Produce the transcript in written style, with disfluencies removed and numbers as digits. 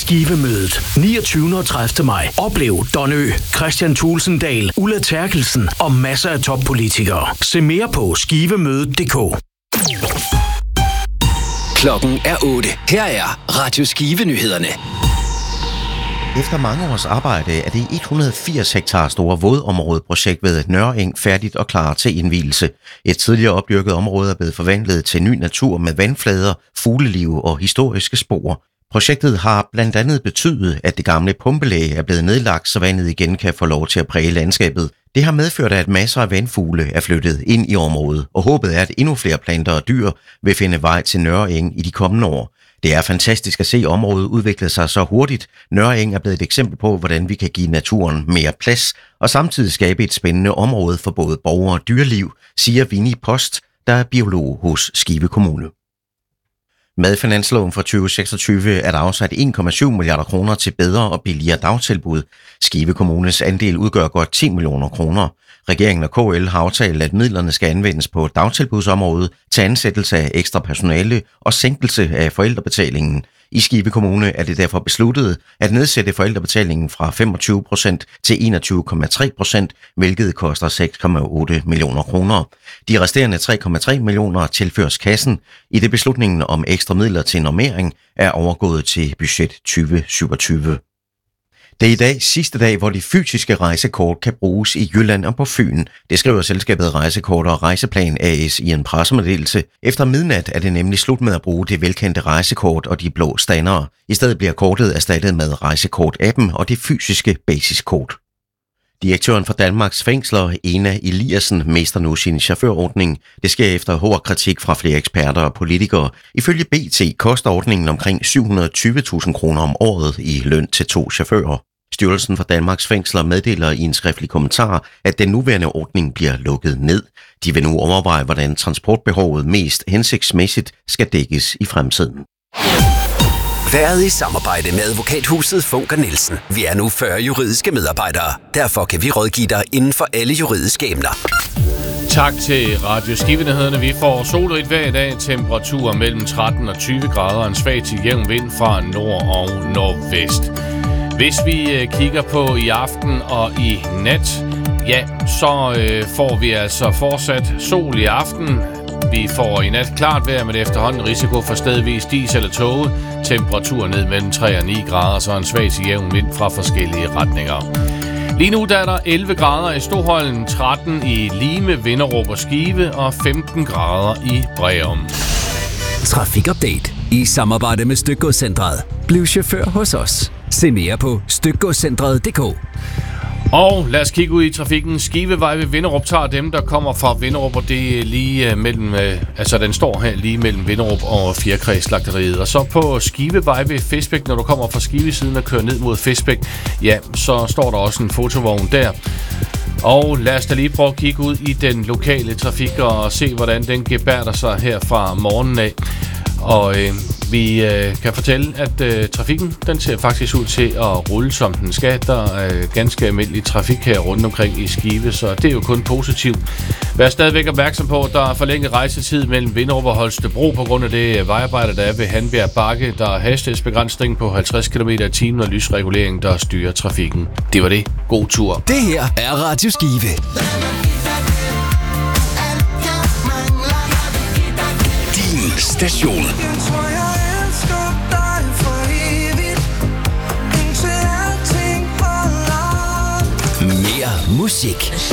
Skivemødet 29. og 30. maj. Oplev Don Ø, Christian Thulesen Ulla Terkelsen og masser af toppolitikere. Se mere på skivemødet.dk. Klokken er 8. Her er Radio Skive-nyhederne. Efter mange års arbejde er det 180 hektar store vådområdeprojekt ved Nørreeng færdigt og klar til indvielse. Et tidligere opdyrket område er blevet forvandlet til ny natur med vandflader, fugleliv og historiske spor. Projektet har blandt andet betydet, at det gamle pumpelæg er blevet nedlagt, så vandet igen kan få lov til at præge landskabet. Det har medført, at masser af vandfugle er flyttet ind i området, og håbet er, at endnu flere planter og dyr vil finde vej til Nørreeng i de kommende år. Det er fantastisk at se området udvikle sig så hurtigt. Nørreeng er blevet et eksempel på, hvordan vi kan give naturen mere plads, og samtidig skabe et spændende område for både borgere og dyreliv, siger Vinnie Post, der er biolog hos Skive Kommune. Med finansloven for 2026 er der afsat 1,7 milliarder kroner til bedre og billigere dagtilbud. Skive Kommunes andel udgør godt 10 millioner kroner. Regeringen og KL har aftalt, at midlerne skal anvendes på dagtilbudsområdet til ansættelse af ekstra personale og sænkelse af forældrebetalingen. I Skive Kommune er det derfor besluttet at nedsætte forældrebetalingen fra 25% til 21,3%, hvilket koster 6,8 millioner kroner. De resterende 3,3 millioner tilføres kassen, i det beslutningen om ekstra midler til normering er overgået til budget 2027. Det er i dag sidste dag, hvor de fysiske rejsekort kan bruges i Jylland og på Fyn. Det skriver selskabet Rejsekort og Rejseplan AS i en pressemeddelelse. Efter midnat er det nemlig slut med at bruge det velkendte rejsekort og de blå standere. I stedet bliver kortet erstattet med Rejsekort-appen og det fysiske basiskort. Direktøren for Danmarks Fængsler, Ena Eliassen, mister nu sin chaufførordning. Det sker efter hård kritik fra flere eksperter og politikere. Ifølge BT koster ordningen omkring 720.000 kroner om året i løn til 2 chauffører. Styrelsen for Danmarks Fængsler meddeler i en skriftlig kommentar, at den nuværende ordning bliver lukket ned. De vil nu overveje, hvordan transportbehovet mest hensigtsmæssigt skal dækkes i fremtiden. Været i samarbejde med advokathuset Funker Nielsen. Vi er nu 40 juridiske medarbejdere. Derfor kan vi rådgive dig inden for alle juridiske emner. Tak til Radio Skive-nyhederne. Vi får solrigt hver dag, temperaturer mellem 13 og 20 grader, og en svag til jævn vind fra nord og nordvest. Hvis vi kigger på i aften og i nat, ja, så får vi altså fortsat sol i aften. Vi får i nat klart vejr med efterhånden risiko for stedvis dis eller tåge. Temperatur ned mellem 3 og 9 grader, så en svag til jævn vind fra forskellige retninger. Lige nu der er der 11 grader i Stoholm, 13 i Lime, Vinderup og Skive og 15 grader i Breum. Trafikupdate i samarbejde med Stykgodscentret. Bliv chauffør hos os. Se mere på stykgodscentret.dk. Og lad os kigge ud i trafikken. Skivevej ved Vinderup tager dem, der kommer fra Vinderup, og det er lige mellem, den står her lige mellem Vinderup og Fjerkræslagteriet. Og så på Skivevej ved Fisbæk, når du kommer fra Skivesiden og kører ned mod Fisbæk, ja, så står der også en fotovogn der. Og lad os da lige prøve at kigge ud i den lokale trafik og se, hvordan den gebærder sig her fra morgenen af. Og vi kan fortælle, at trafikken den ser faktisk ud til at rulle, som den skal. Der er ganske almindelig trafik her rundt omkring i Skive, så det er jo kun positivt. Vær stadigvæk opmærksom på, at der er forlænget rejsetid mellem Vinderup og Holstebro på grund af det vejarbejde, der er ved Hanbjerg Bakke. Der er hastighedsbegrænsning på 50 km/t og lysregulering, der styrer trafikken. Det var det. God tur. Det her er Radio Skive. Din station. Mere musik.